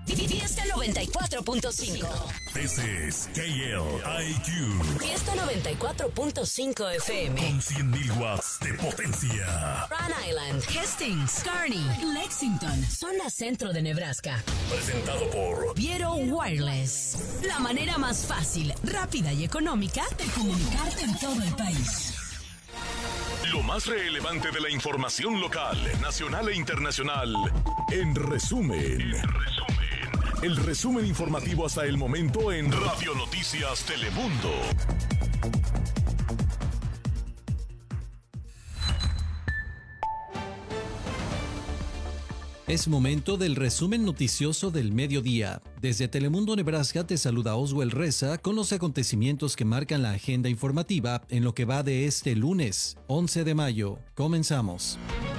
Fiesta 94.5. This is KLIQ. Fiesta 94.5 FM. Con 100.000 watts de potencia. Rhode Island, Hastings, Kearney, Lexington, zona centro de Nebraska. Presentado por Viero Wireless. La manera más fácil, rápida y económica de comunicarte en todo el país. Lo más relevante de la información local, nacional e internacional. En resumen. El resumen informativo hasta el momento en Radio Noticias Telemundo. Es momento del resumen noticioso del mediodía. Desde Telemundo Nebraska te saluda Oswald Reza con los acontecimientos que marcan la agenda informativa en lo que va de este lunes, 11 de mayo. Comenzamos.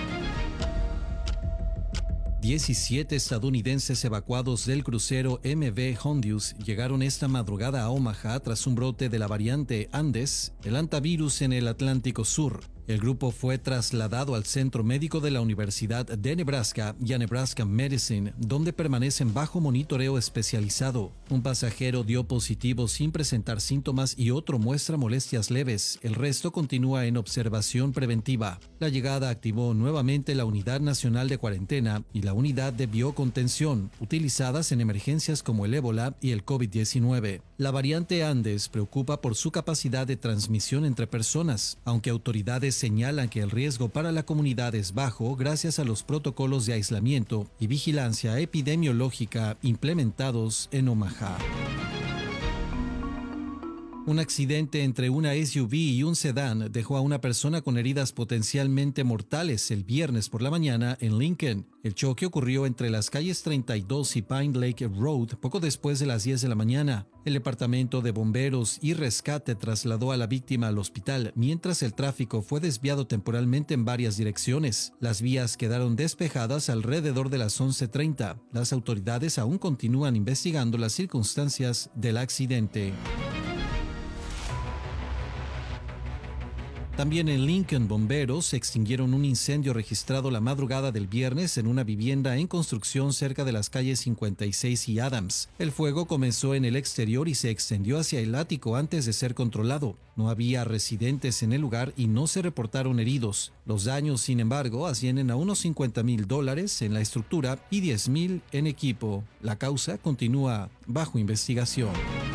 17 estadounidenses evacuados del crucero MV Hondius llegaron esta madrugada a Omaha tras un brote de la variante Andes, el hantavirus en el Atlántico Sur. El grupo fue trasladado al Centro Médico de la Universidad de Nebraska y a Nebraska Medicine, donde permanecen bajo monitoreo especializado. Un pasajero dio positivo sin presentar síntomas y otro muestra molestias leves. El resto continúa en observación preventiva. La llegada activó nuevamente la Unidad Nacional de Cuarentena y la Unidad de Biocontención, utilizadas en emergencias como el ébola y el COVID-19. La variante Andes preocupa por su capacidad de transmisión entre personas, aunque autoridades señalan que el riesgo para la comunidad es bajo gracias a los protocolos de aislamiento y vigilancia epidemiológica implementados en Omaha. Un accidente entre una SUV y un sedán dejó a una persona con heridas potencialmente mortales el viernes por la mañana en Lincoln. El choque ocurrió entre las calles 32 y Pine Lake Road poco después de las 10 de la mañana. El departamento de bomberos y rescate trasladó a la víctima al hospital, mientras el tráfico fue desviado temporalmente en varias direcciones. Las vías quedaron despejadas alrededor de las 11:30. Las autoridades aún continúan investigando las circunstancias del accidente. También en Lincoln, bomberos extinguieron un incendio registrado la madrugada del viernes en una vivienda en construcción cerca de las calles 56 y Adams. El fuego comenzó en el exterior y se extendió hacia el ático antes de ser controlado. No había residentes en el lugar y no se reportaron heridos. Los daños, sin embargo, ascienden a unos $50,000 en la estructura y $10,000 en equipo. La causa continúa bajo investigación.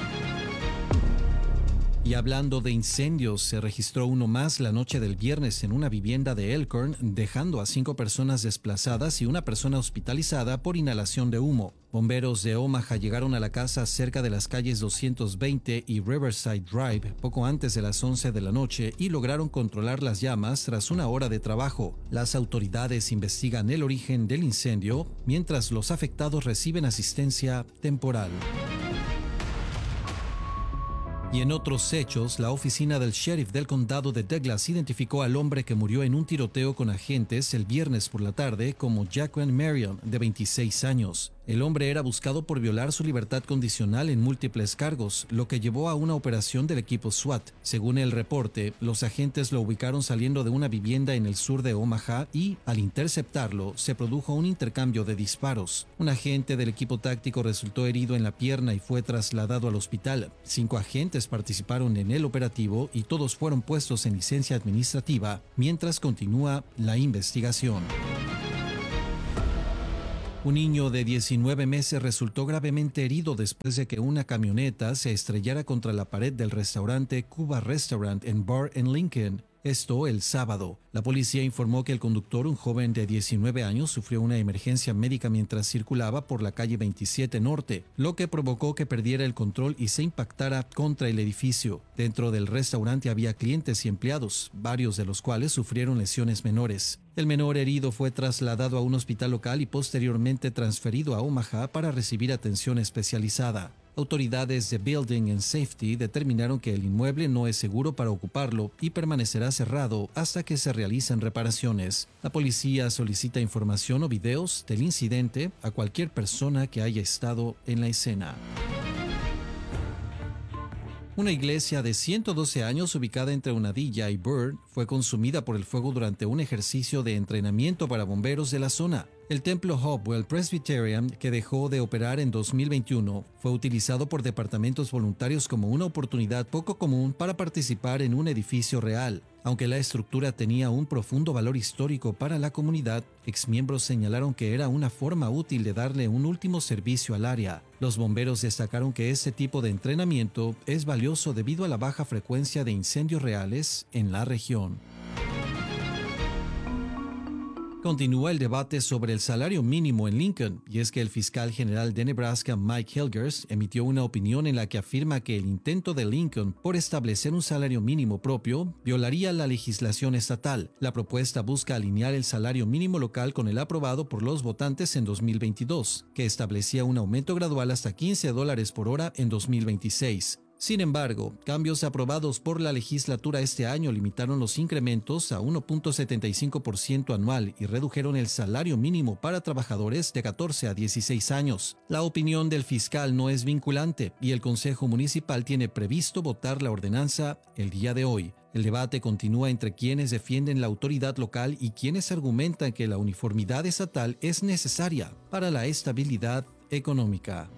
Y hablando de incendios, se registró uno más la noche del viernes en una vivienda de Elkhorn, dejando a 5 personas desplazadas y una persona hospitalizada por inhalación de humo. Bomberos de Omaha llegaron a la casa cerca de las calles 220 y Riverside Drive poco antes de las 11 de la noche y lograron controlar las llamas tras una hora de trabajo. Las autoridades investigan el origen del incendio, mientras los afectados reciben asistencia temporal. Y en otros hechos, la oficina del sheriff del condado de Douglas identificó al hombre que murió en un tiroteo con agentes el viernes por la tarde como Jaquan Marion, de 26 años. El hombre era buscado por violar su libertad condicional en múltiples cargos, lo que llevó a una operación del equipo SWAT. Según el reporte, los agentes lo ubicaron saliendo de una vivienda en el sur de Omaha y, al interceptarlo, se produjo un intercambio de disparos. Un agente del equipo táctico resultó herido en la pierna y fue trasladado al hospital. 5 agentes participaron en el operativo y todos fueron puestos en licencia administrativa, mientras continúa la investigación. Un niño de 19 meses resultó gravemente herido después de que una camioneta se estrellara contra la pared del restaurante Cuba Restaurant and Bar en Lincoln. Esto el sábado. La policía informó que el conductor, un joven de 19 años, sufrió una emergencia médica mientras circulaba por la calle 27 Norte, lo que provocó que perdiera el control y se impactara contra el edificio. Dentro del restaurante había clientes y empleados, varios de los cuales sufrieron lesiones menores. El menor herido fue trasladado a un hospital local y posteriormente transferido a Omaha para recibir atención especializada. Autoridades de Building and Safety determinaron que el inmueble no es seguro para ocuparlo y permanecerá cerrado hasta que se realicen reparaciones. La policía solicita información o videos del incidente a cualquier persona que haya estado en la escena. Una iglesia de 112 años ubicada entre Unadilla y Byrd fue consumida por el fuego durante un ejercicio de entrenamiento para bomberos de la zona. El templo Hopewell Presbyterian, que dejó de operar en 2021, fue utilizado por departamentos voluntarios como una oportunidad poco común para participar en un edificio real. Aunque la estructura tenía un profundo valor histórico para la comunidad, exmiembros señalaron que era una forma útil de darle un último servicio al área. Los bomberos destacaron que este tipo de entrenamiento es valioso debido a la baja frecuencia de incendios reales en la región. Continúa el debate sobre el salario mínimo en Lincoln, y es que el fiscal general de Nebraska, Mike Helgers, emitió una opinión en la que afirma que el intento de Lincoln por establecer un salario mínimo propio violaría la legislación estatal. La propuesta busca alinear el salario mínimo local con el aprobado por los votantes en 2022, que establecía un aumento gradual hasta $15 por hora en 2026. Sin embargo, cambios aprobados por la legislatura este año limitaron los incrementos a 1.75% anual y redujeron el salario mínimo para trabajadores de 14 a 16 años. La opinión del fiscal no es vinculante y el Consejo Municipal tiene previsto votar la ordenanza el día de hoy. El debate continúa entre quienes defienden la autoridad local y quienes argumentan que la uniformidad estatal es necesaria para la estabilidad económica.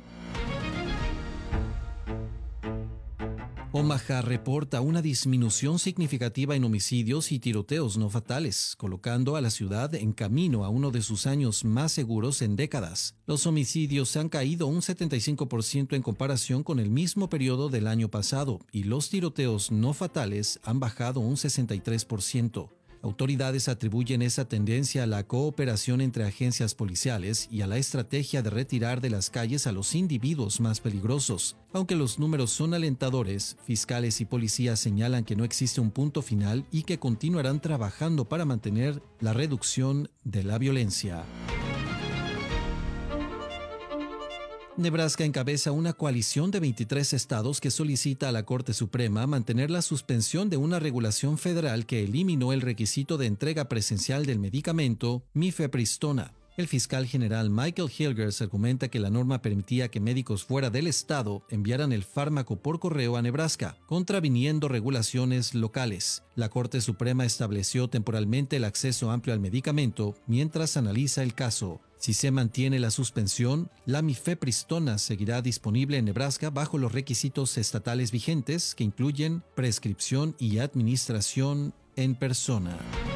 Omaha reporta una disminución significativa en homicidios y tiroteos no fatales, colocando a la ciudad en camino a uno de sus años más seguros en décadas. Los homicidios han caído un 75% en comparación con el mismo periodo del año pasado y los tiroteos no fatales han bajado un 63%. Autoridades atribuyen esa tendencia a la cooperación entre agencias policiales y a la estrategia de retirar de las calles a los individuos más peligrosos. Aunque los números son alentadores, fiscales y policías señalan que no existe un punto final y que continuarán trabajando para mantener la reducción de la violencia. Nebraska encabeza una coalición de 23 estados que solicita a la Corte Suprema mantener la suspensión de una regulación federal que eliminó el requisito de entrega presencial del medicamento mifepristona. El fiscal general Michael Helgers argumenta que la norma permitía que médicos fuera del estado enviaran el fármaco por correo a Nebraska, contraviniendo regulaciones locales. La Corte Suprema estableció temporalmente el acceso amplio al medicamento mientras analiza el caso. Si se mantiene la suspensión, la mifepristona seguirá disponible en Nebraska bajo los requisitos estatales vigentes que incluyen prescripción y administración en persona.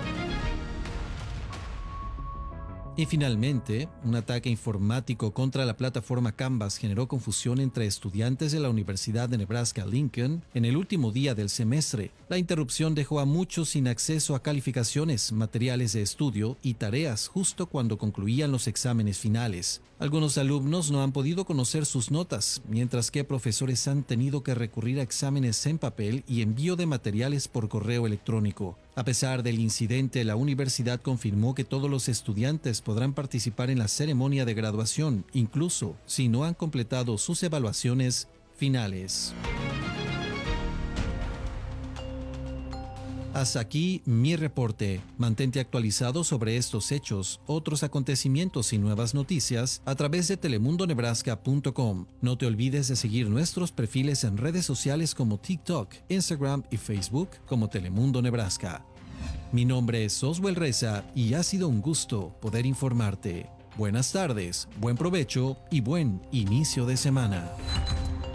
Y finalmente, un ataque informático contra la plataforma Canvas generó confusión entre estudiantes de la Universidad de Nebraska-Lincoln en el último día del semestre. La interrupción dejó a muchos sin acceso a calificaciones, materiales de estudio y tareas justo cuando concluían los exámenes finales. Algunos alumnos no han podido conocer sus notas, mientras que profesores han tenido que recurrir a exámenes en papel y envío de materiales por correo electrónico. A pesar del incidente, la universidad confirmó que todos los estudiantes podrán participar en la ceremonia de graduación, incluso si no han completado sus evaluaciones finales. Hasta aquí mi reporte. Mantente actualizado sobre estos hechos, otros acontecimientos y nuevas noticias a través de telemundonebraska.com. No te olvides de seguir nuestros perfiles en redes sociales como TikTok, Instagram y Facebook como Telemundo Nebraska. Mi nombre es Oswell Reza y ha sido un gusto poder informarte. Buenas tardes, buen provecho y buen inicio de semana.